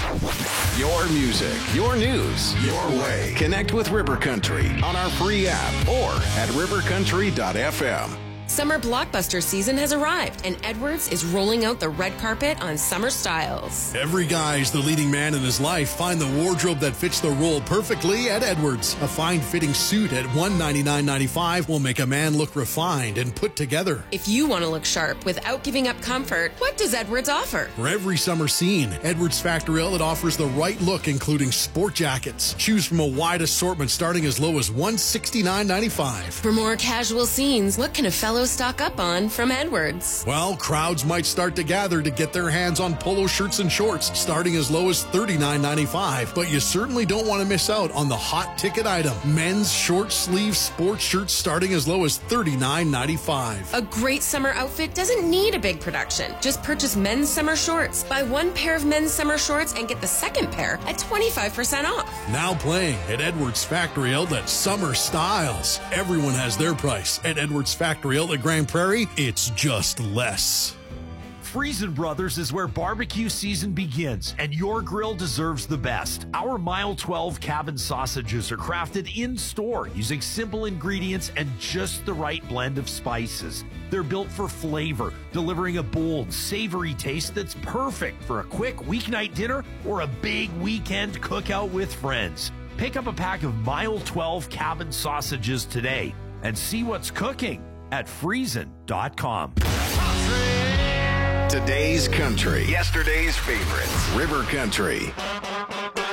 Your music, your news, your way. Connect with River Country on our free app or at rivercountry.fm. Summer blockbuster season has arrived, and Edwards is rolling out the red carpet on summer styles. Every guy's the leading man in his life. Find the wardrobe that fits the role perfectly at Edwards. A fine-fitting suit at $199.95 will make a man look refined and put together. If you want to look sharp without giving up comfort, what does Edwards offer? For every summer scene, Edwards Factory Outlet offers the right look, including sport jackets. Choose from a wide assortment starting as low as $169.95. For more casual scenes, what can a fellow stock up on from Edwards? Well, crowds might start to gather to get their hands on polo shirts and shorts starting as low as $39.95. But you certainly don't want to miss out on the hot ticket item. Men's short sleeve sports shirts starting as low as $39.95. A great summer outfit doesn't need a big production. Just purchase men's summer shorts. Buy one pair of men's summer shorts and get the second pair at 25% off. Now playing at Edwards Factory Outlet, Summer Styles. Everyone has their price. At Edwards Factory Outlet Grand Prairie, it's just less. Friesen Brothers is where barbecue season begins, and your grill deserves the best. Our Mile 12 cabin sausages are crafted in-store using simple ingredients and just the right blend of spices. They're built for flavor, delivering a bold, savory taste that's perfect for a quick weeknight dinner or a big weekend cookout with friends. Pick up a pack of Mile 12 cabin sausages today and see what's cooking at Friesen.com. Today's country, yesterday's favorites. River Country.